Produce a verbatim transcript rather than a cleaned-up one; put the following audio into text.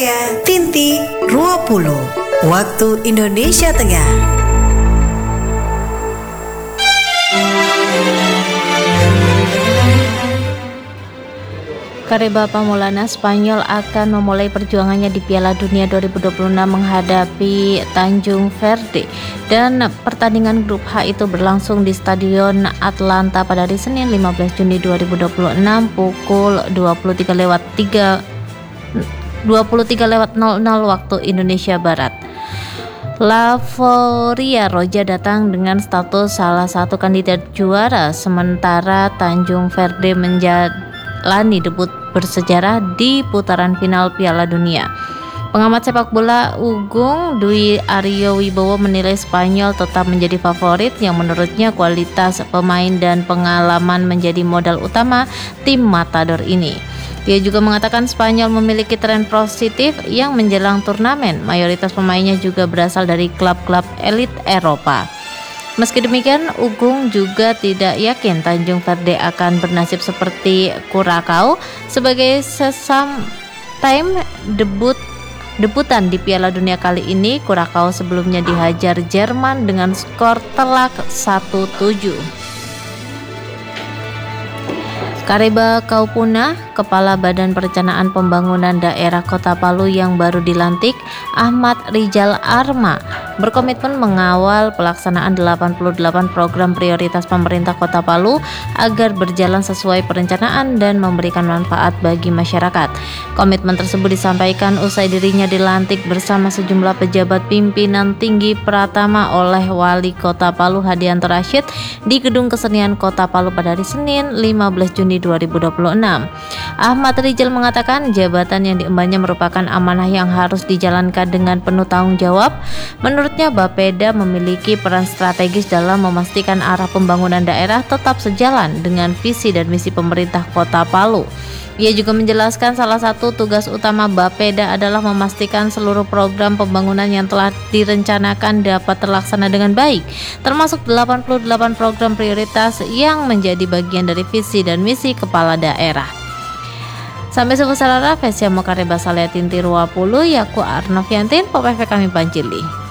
saya Tinti Ruapulu, waktu Indonesia Tengah. Kareba Pamulana Spanyol akan memulai perjuangannya di Piala Dunia dua ribu dua puluh enam menghadapi Tanjung Verde, dan pertandingan grup H itu berlangsung di Stadion Atlanta pada hari Senin lima belas Juni dua ribu dua puluh enam pukul dua puluh tiga lewat nol nol waktu Indonesia Barat. La Foria Roja datang dengan status salah satu kandidat juara, sementara Tanjung Verde menjalani debut bersejarah di putaran final Piala Dunia. Pengamat sepak bola Ugung Dwi Aryo Wibowo menilai Spanyol tetap menjadi favorit, yang menurutnya kualitas pemain dan pengalaman menjadi modal utama tim Matador ini. Dia juga mengatakan Spanyol memiliki tren positif yang menjelang turnamen. Mayoritas pemainnya juga berasal dari klub-klub elit Eropa. Meski demikian, Ugung juga tidak yakin Tanjung Verde akan bernasib seperti Curacao sebagai sesam time debut debutan di Piala Dunia kali ini. Curacao sebelumnya dihajar Jerman dengan skor telak satu tujuh. Kareba Kaupuna, Kepala Badan Perencanaan Pembangunan Daerah Kota Palu yang baru dilantik, Ahmad Rijal Arma, berkomitmen mengawal pelaksanaan delapan puluh delapan program prioritas pemerintah Kota Palu agar berjalan sesuai perencanaan dan memberikan manfaat bagi masyarakat. Komitmen tersebut disampaikan usai dirinya dilantik bersama sejumlah pejabat pimpinan tinggi Pratama oleh Wali Kota Palu Hadianto Rashid di Gedung Kesenian Kota Palu pada hari Senin lima belas Juni dua ribu dua puluh enam. Ahmad Rijal mengatakan jabatan yang diembannya merupakan amanah yang harus dijalankan dengan penuh tanggung jawab. Menurutnya Bapeda memiliki peran strategis dalam memastikan arah pembangunan daerah tetap sejalan dengan visi dan misi pemerintah Kota Palu. Ia juga menjelaskan salah satu tugas utama Bapeda adalah memastikan seluruh program pembangunan yang telah direncanakan dapat terlaksana dengan baik, termasuk delapan puluh delapan program prioritas yang menjadi bagian dari visi dan misi kepala daerah. Sampai selesai Rafa Siamo Kareba Saleh Tinti Ruapulu Yaku Arnoviantin Popeve kami Pancili.